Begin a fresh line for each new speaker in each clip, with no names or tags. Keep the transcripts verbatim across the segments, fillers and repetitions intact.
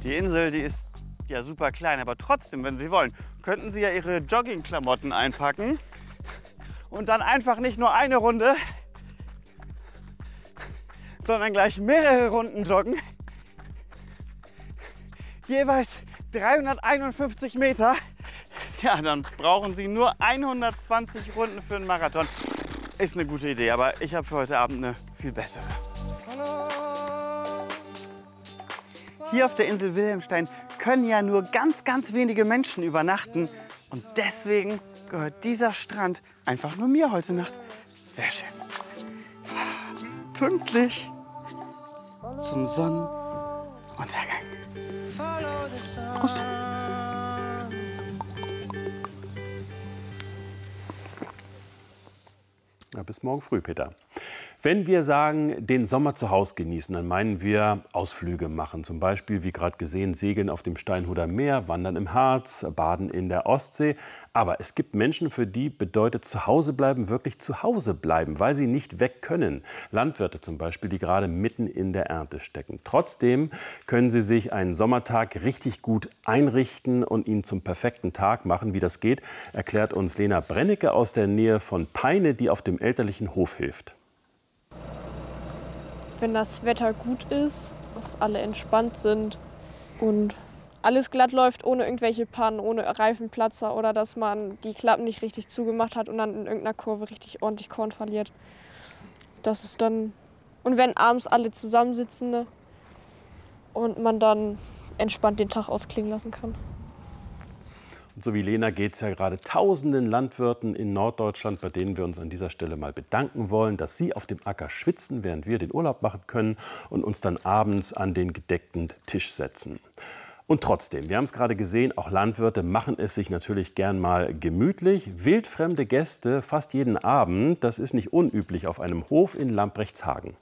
Die Insel, die ist ja super klein, aber trotzdem, wenn Sie wollen, könnten Sie ja Ihre Joggingklamotten einpacken und dann einfach nicht nur eine Runde, sondern gleich mehrere Runden joggen. Jeweils dreihunderteinundfünfzig Meter. Ja, dann brauchen Sie nur hundertzwanzig Runden für einen Marathon. Ist eine gute Idee, aber ich habe für heute Abend eine viel bessere. Hier auf der Insel Wilhelmstein können ja nur ganz, ganz wenige Menschen übernachten. Und deswegen gehört dieser Strand einfach nur mir heute Nacht. Sehr schön. Pünktlich zum Sonnenuntergang. Prost.
Ja, bis morgen früh, Peter. Wenn wir sagen, den Sommer zu Hause genießen, dann meinen wir Ausflüge machen. Zum Beispiel, wie gerade gesehen, segeln auf dem Steinhuder Meer, wandern im Harz, baden in der Ostsee. Aber es gibt Menschen, für die bedeutet zu Hause bleiben wirklich zu Hause bleiben, weil sie nicht weg können. Landwirte zum Beispiel, die gerade mitten in der Ernte stecken. Trotzdem können sie sich einen Sommertag richtig gut einrichten und ihn zum perfekten Tag machen. Wie das geht, erklärt uns Lena Brennecke aus der Nähe von Peine, die auf dem elterlichen Hof hilft.
Wenn das Wetter gut ist, dass alle entspannt sind und alles glatt läuft, ohne irgendwelche Pannen, ohne Reifenplatzer oder dass man die Klappen nicht richtig zugemacht hat und dann in irgendeiner Kurve richtig ordentlich Korn verliert. Das ist dann, und wenn abends alle zusammensitzen, ne, und man dann entspannt den Tag ausklingen lassen kann.
Und so wie Lena geht es ja gerade tausenden Landwirten in Norddeutschland, bei denen wir uns an dieser Stelle mal bedanken wollen, dass sie auf dem Acker schwitzen, während wir den Urlaub machen können und uns dann abends an den gedeckten Tisch setzen. Und trotzdem, wir haben es gerade gesehen, auch Landwirte machen es sich natürlich gern mal gemütlich. Wildfremde Gäste fast jeden Abend, das ist nicht unüblich auf einem Hof in Lambrechtshagen.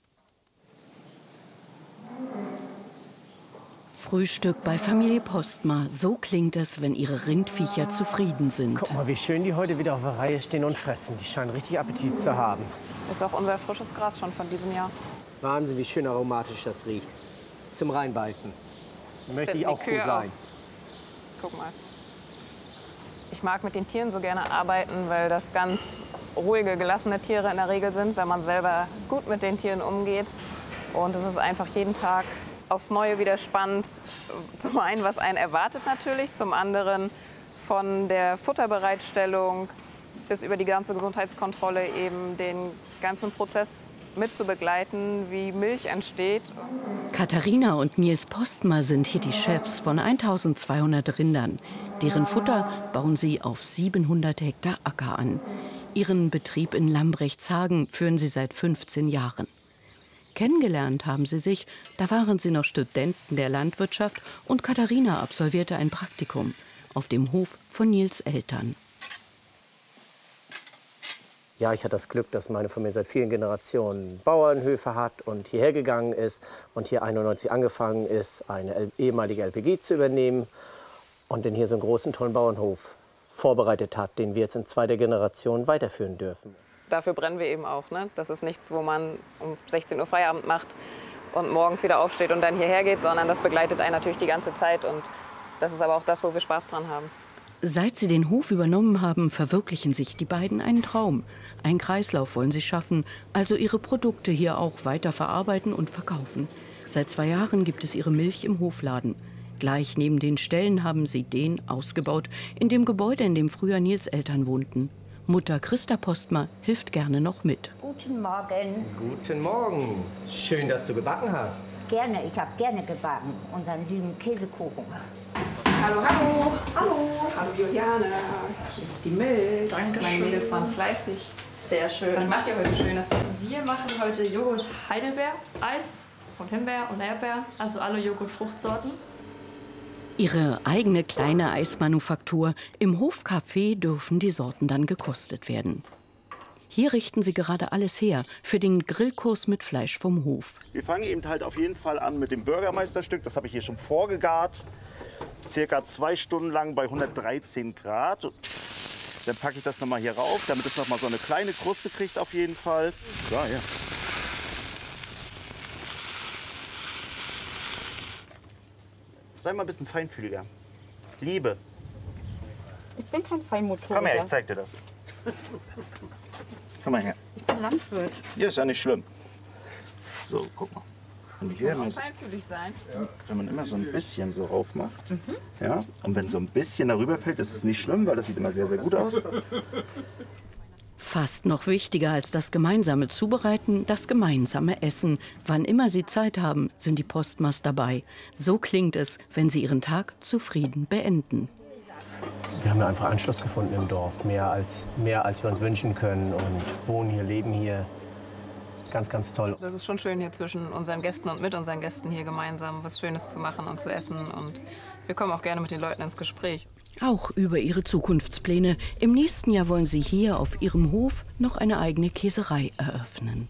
Frühstück bei Familie Postma. So klingt es, wenn ihre Rindviecher zufrieden sind.
Guck mal, wie schön die heute wieder auf der Reihe stehen und fressen. Die scheinen richtig Appetit zu haben.
Ist auch unser frisches Gras schon von diesem Jahr.
Wahnsinn, wie schön aromatisch das riecht. Zum Reinbeißen. Da möchte ich auch
Kühe
cool sein.
Auch. Guck mal. Ich mag mit den Tieren so gerne arbeiten, weil das ganz ruhige, gelassene Tiere in der Regel sind, wenn man selber gut mit den Tieren umgeht. Und es ist einfach jeden Tag aufs Neue wieder spannend. Zum einen, was einen erwartet natürlich, zum anderen von der Futterbereitstellung bis über die ganze Gesundheitskontrolle eben den ganzen Prozess mitzubegleiten, wie Milch entsteht.
Katharina und Nils Postma sind hier die Chefs von eintausendzweihundert Rindern. Deren Futter bauen sie auf siebenhundert Hektar Acker an. Ihren Betrieb in Lambrechtshagen führen sie seit fünfzehn Jahren. Kennengelernt haben sie sich, da waren sie noch Studenten der Landwirtschaft und Katharina absolvierte ein Praktikum auf dem Hof von Nils Eltern.
Ja, ich hatte das Glück, dass meine Familie seit vielen Generationen Bauernhöfe hat und hierher gegangen ist und hier einundneunzig angefangen ist, eine ehemalige L P G zu übernehmen und dann hier so einen großen, tollen Bauernhof vorbereitet hat, den wir jetzt in zweiter Generation weiterführen dürfen.
Dafür brennen wir eben auch. Ne? Das ist nichts, wo man um sechzehn Uhr Feierabend macht und morgens wieder aufsteht und dann hierher geht, sondern das begleitet einen natürlich die ganze Zeit. Und das ist aber auch das, wo wir Spaß dran haben.
Seit sie den Hof übernommen haben, verwirklichen sich die beiden einen Traum. Einen Kreislauf wollen sie schaffen, also ihre Produkte hier auch weiter verarbeiten und verkaufen. Seit zwei Jahren gibt es ihre Milch im Hofladen. Gleich neben den Ställen haben sie den ausgebaut, in dem Gebäude, in dem früher Nils Eltern wohnten. Mutter Christa Postma hilft gerne noch mit.
Guten Morgen.
Guten Morgen. Schön, dass du gebacken hast.
Gerne, ich habe gerne gebacken. Unseren lieben Käsekuchen.
Hallo, hallo. Hallo. Hallo Juliane. Hier ist die Milch.
Dankeschön.
Meine Mädels waren fleißig.
Sehr schön.
Was macht ihr heute Schönes?
Wir machen heute Joghurt Heidelbeer, Eis und Himbeer und Erdbeer, also alle Joghurt-Fruchtsorten.
Ihre eigene kleine Eismanufaktur. Im Hofcafé dürfen die Sorten dann gekostet werden. Hier richten sie gerade alles her für den Grillkurs mit Fleisch vom Hof.
Wir fangen eben halt auf jeden Fall an mit dem Bürgermeisterstück. Das habe ich hier schon vorgegart. Circa zwei Stunden lang bei hundertdreizehn Grad. Dann packe ich das noch mal hier rauf, damit es noch mal so eine kleine Kruste kriegt auf jeden Fall. So, ja. Sei mal ein bisschen feinfühliger. Liebe.
Ich bin kein Feinmotoriker.
Komm her, ich zeig dir das. Komm mal her.
Ich bin Landwirt.
Ja, ist ja nicht schlimm. So, guck mal. Und hier,
Muss feinfühlig sein.
wenn man immer so ein bisschen so rauf macht,
Mhm.
ja, und wenn so ein bisschen darüber fällt, ist es nicht schlimm, weil das sieht immer sehr, sehr gut aus.
Fast noch wichtiger als das gemeinsame Zubereiten, das gemeinsame Essen. Wann immer Sie Zeit haben, sind die Postmas dabei. So klingt es, wenn sie ihren Tag zufrieden beenden.
Wir haben ja einfach Anschluss gefunden im Dorf, mehr als, mehr als wir uns wünschen können und wohnen hier, leben hier. Ganz, ganz toll.
Das ist schon schön, hier zwischen unseren Gästen und mit unseren Gästen hier gemeinsam was Schönes zu machen und zu essen. Und wir kommen auch gerne mit den Leuten ins Gespräch.
Auch über ihre Zukunftspläne. Im nächsten Jahr wollen sie hier auf ihrem Hof noch eine eigene Käserei eröffnen.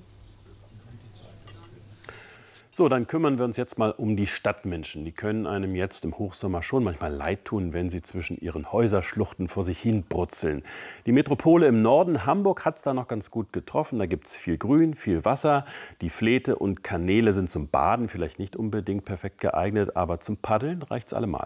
So, dann kümmern wir uns jetzt mal um die Stadtmenschen. Die können einem jetzt im Hochsommer schon manchmal leid tun, wenn sie zwischen ihren Häuserschluchten vor sich hin brutzeln. Die Metropole im Norden, Hamburg, hat es da noch ganz gut getroffen. Da gibt es viel Grün, viel Wasser. Die Fleete und Kanäle sind zum Baden vielleicht nicht unbedingt perfekt geeignet, aber zum Paddeln reicht es allemal.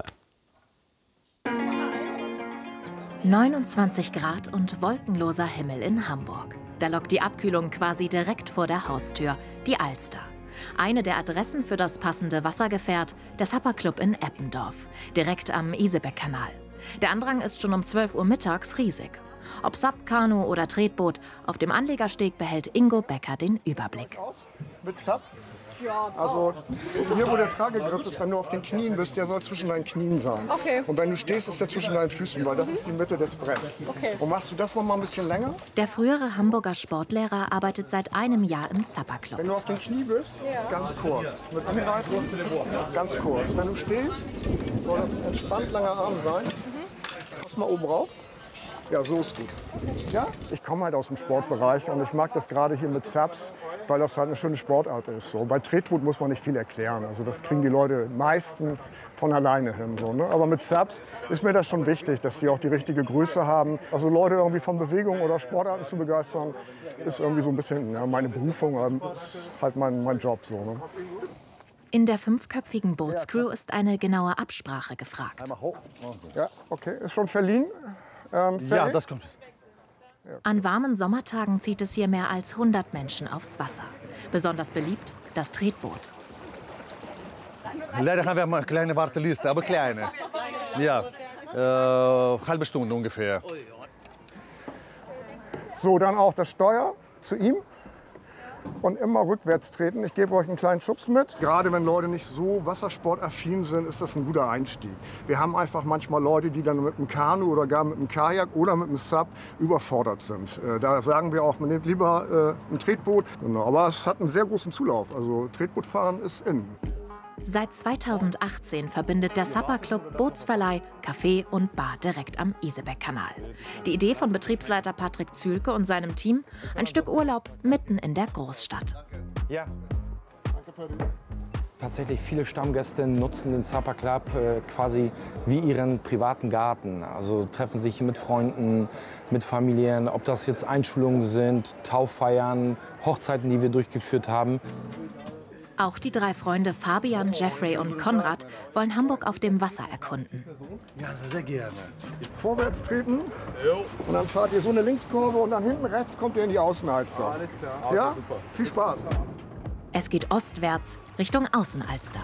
neunundzwanzig Grad und wolkenloser Himmel in Hamburg. Da lockt die Abkühlung quasi direkt vor der Haustür, die Alster. Eine der Adressen für das passende Wassergefährt, der Supperclub in Eppendorf, direkt am Isebeck-Kanal. Der Andrang ist schon um zwölf Uhr mittags riesig. Ob Sub, Kanu oder Tretboot, auf dem Anlegersteg behält Ingo Becker den Überblick.
Mit Sub? Ja, also hier, wo der Tragegriff ist, wenn du auf den Knien bist, der soll zwischen deinen Knien sein.
Okay.
Und wenn du stehst, ist der zwischen deinen Füßen, weil das ist die Mitte des Bretts.
Okay.
Und machst du das noch mal ein bisschen länger?
Der frühere Hamburger Sportlehrer arbeitet seit einem Jahr im Supperclub.
Wenn du auf den Knie bist, ganz kurz. Mit Angreifen, ganz kurz. Wenn du stehst, soll das ein entspannt langer Arm sein. Pass mal oben rauf. Ja, so ist gut. Ja? Ich komme halt aus dem Sportbereich und ich mag das gerade hier mit Subs, weil das halt eine schöne Sportart ist. So. Bei Tretboot muss man nicht viel erklären. Also das kriegen die Leute meistens von alleine hin. So, ne? Aber mit Subs ist mir das schon wichtig, dass sie auch die richtige Größe haben. Also Leute irgendwie von Bewegung oder Sportarten zu begeistern, ist irgendwie so ein bisschen ja, meine Berufung, ist halt mein, mein Job. So, ne?
In der fünfköpfigen Bootscrew ist eine genaue Absprache gefragt.
Einmal hoch. Ja, okay. Ist schon verliehen? Ähm,
ja, das kommt.
An warmen Sommertagen zieht es hier mehr als hundert Menschen aufs Wasser. Besonders beliebt das Tretboot.
Leider haben wir mal eine kleine Warteliste, aber kleine. Ja, äh, halbe Stunde ungefähr.
So, dann auch das Steuer zu ihm. Und immer rückwärts treten. Ich gebe euch einen kleinen Schubs mit. Gerade wenn Leute nicht so wassersportaffin sind, ist das ein guter Einstieg. Wir haben einfach manchmal Leute, die dann mit dem Kanu oder gar mit dem Kajak oder mit dem Sub überfordert sind. Da sagen wir auch, man nimmt lieber ein Tretboot. Aber es hat einen sehr großen Zulauf. Also Tretbootfahren ist in.
Seit zweitausendachtzehn verbindet der Supperclub Bootsverleih, Café und Bar direkt am Isebeck-Kanal. Die Idee von Betriebsleiter Patrick Zühlke und seinem Team, ein Stück Urlaub mitten in der Großstadt.
Ja. Tatsächlich viele Stammgäste nutzen den Supperclub äh, quasi wie ihren privaten Garten. Also treffen sich mit Freunden, mit Familien, ob das jetzt Einschulungen sind, Tauffeiern, Hochzeiten, die wir durchgeführt haben.
Auch die drei Freunde Fabian, Jeffrey und Konrad wollen Hamburg auf dem Wasser erkunden.
Ja, sehr gerne. Vorwärts treten und dann fahrt ihr so eine Linkskurve und dann hinten rechts kommt ihr in die Außenalster. Alles klar. Ja? Super. Viel Spaß.
Es geht ostwärts Richtung Außenalster.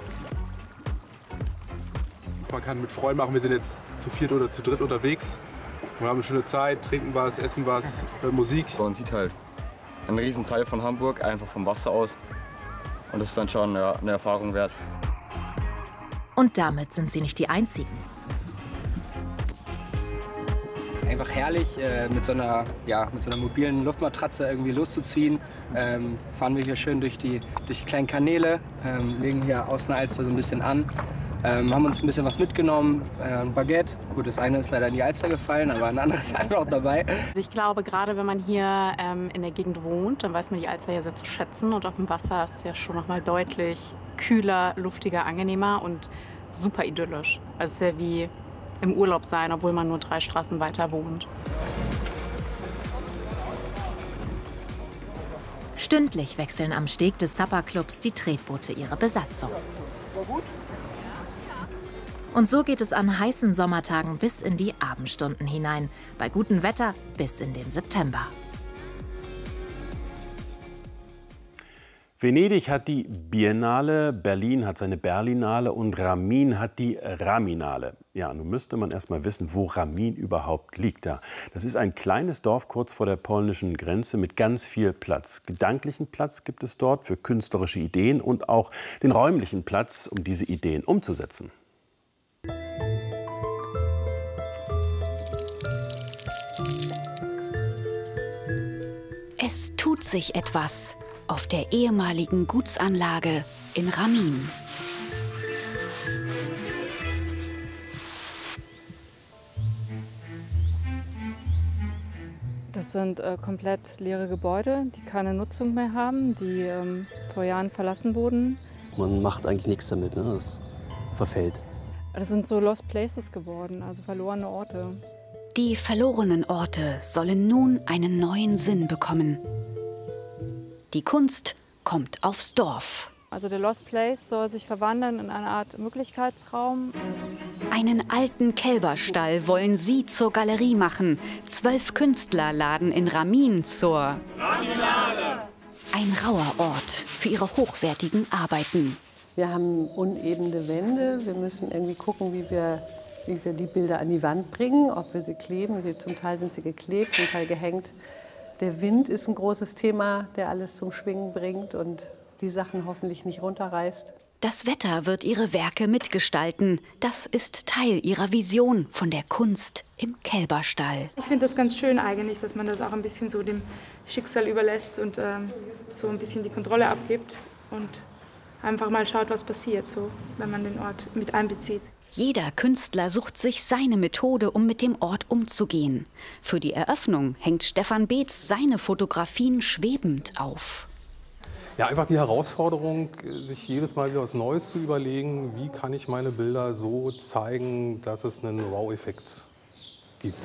Man kann mit Freunden machen, wir sind jetzt zu viert oder zu dritt unterwegs. Wir haben eine schöne Zeit, trinken was, essen was, hören Musik.
Man sieht halt einen riesen Teil von Hamburg, einfach vom Wasser aus. Und das ist dann schon ja, eine Erfahrung wert.
Und damit sind sie nicht die Einzigen.
Einfach herrlich, äh, mit, so einer, ja, mit so einer mobilen Luftmatratze irgendwie loszuziehen. Ähm, fahren wir hier schön durch die, durch die kleinen Kanäle, ähm, legen hier Außenalster so ein bisschen an. Ähm, haben uns ein bisschen was mitgenommen, äh, ein Baguette. Gut, das eine ist leider in die Alster gefallen, aber ein anderes ist einfach auch dabei.
Ich glaube, gerade wenn man hier ähm, in der Gegend wohnt, dann weiß man die Alster ja sehr zu schätzen. Und auf dem Wasser ist es ja schon noch mal deutlich kühler, luftiger, angenehmer und super idyllisch. Also es ist ja wie im Urlaub sein, obwohl man nur drei Straßen weiter wohnt.
Stündlich wechseln am Steg des Supperclubs die Tretboote ihre Besatzung.
War gut?
Und so geht es an heißen Sommertagen bis in die Abendstunden hinein. Bei gutem Wetter bis in den September.
Venedig hat die Biennale, Berlin hat seine Berlinale und Ramin hat die Raminale. Ja, nun müsste man erst mal wissen, wo Ramin überhaupt liegt. Ja, das ist ein kleines Dorf kurz vor der polnischen Grenze mit ganz viel Platz. Gedanklichen Platz gibt es dort für künstlerische Ideen und auch den räumlichen Platz, um diese Ideen umzusetzen.
Es tut sich etwas auf der ehemaligen Gutsanlage in Ramin.
Das sind äh, komplett leere Gebäude, die keine Nutzung mehr haben, die ähm, vor Jahren verlassen wurden.
Man macht eigentlich nichts damit, ne? Das verfällt.
Das sind so Lost Places geworden, also verlorene Orte.
Die verlorenen Orte sollen nun einen neuen Sinn bekommen. Die Kunst kommt aufs Dorf.
Also der Lost Place soll sich verwandeln in eine Art Möglichkeitsraum.
Einen alten Kälberstall wollen sie zur Galerie machen. Zwölf Künstler laden in Ramin zur Raminale. Ein rauer Ort für ihre hochwertigen Arbeiten.
Wir haben unebene Wände. Wir müssen irgendwie gucken, wie wir, wie wir die Bilder an die Wand bringen, ob wir sie kleben. Sie, zum Teil sind sie geklebt, zum Teil gehängt. Der Wind ist ein großes Thema, der alles zum Schwingen bringt und die Sachen hoffentlich nicht runterreißt.
Das Wetter wird ihre Werke mitgestalten. Das ist Teil ihrer Vision von der Kunst im Kälberstall.
Ich finde das ganz schön eigentlich, dass man das auch ein bisschen so dem Schicksal überlässt und ähm, so ein bisschen die Kontrolle abgibt und einfach mal schaut, was passiert, so, wenn man den Ort mit einbezieht.
Jeder Künstler sucht sich seine Methode, um mit dem Ort umzugehen. Für die Eröffnung hängt Stefan Beetz seine Fotografien schwebend auf.
Ja, einfach die Herausforderung, sich jedes Mal wieder was Neues zu überlegen, wie kann ich meine Bilder so zeigen, dass es einen Wow-Effekt gibt.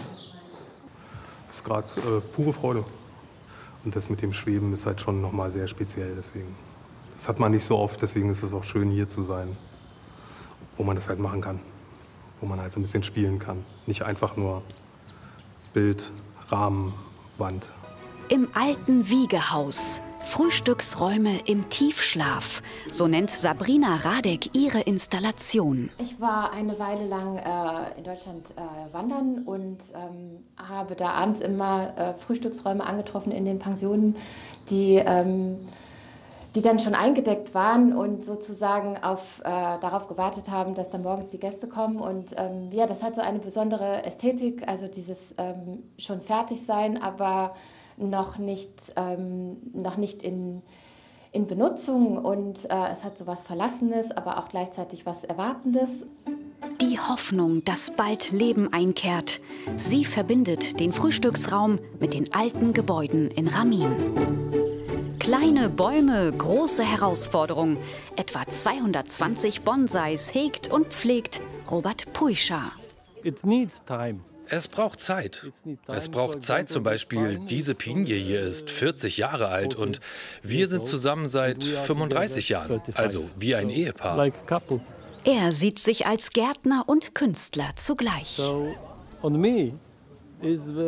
Das ist gerade äh, pure Freude. Und das mit dem Schweben ist halt schon nochmal sehr speziell. Deswegen. Das hat man nicht so oft, deswegen ist es auch schön, hier zu sein, wo man das halt machen kann, wo man halt so ein bisschen spielen kann. Nicht einfach nur Bild, Rahmen, Wand.
Im alten Wiegehaus. Frühstücksräume im Tiefschlaf. So nennt Sabrina Radek ihre Installation.
Ich war eine Weile lang äh, in Deutschland äh, wandern und ähm, habe da abends immer äh, Frühstücksräume angetroffen in den Pensionen, die, ähm, die dann schon eingedeckt waren und sozusagen auf, äh, darauf gewartet haben, dass dann morgens die Gäste kommen. Und ähm, ja, das hat so eine besondere Ästhetik, also dieses ähm, schon fertig sein, aber noch nicht, ähm, noch nicht in, in Benutzung und äh, es hat so was Verlassenes, aber auch gleichzeitig was Erwartendes.
Die Hoffnung, dass bald Leben einkehrt. Sie verbindet den Frühstücksraum mit den alten Gebäuden in Ramin. Kleine Bäume, große Herausforderung. Etwa zweihundertzwanzig Bonsais hegt und pflegt Robert Puischa.
It needs time.
Es braucht Zeit. Es braucht Zeit, zum Beispiel, diese Pinie hier ist vierzig Jahre alt und wir sind zusammen seit fünfunddreißig Jahren, also wie ein Ehepaar.
Er sieht sich als Gärtner und Künstler zugleich.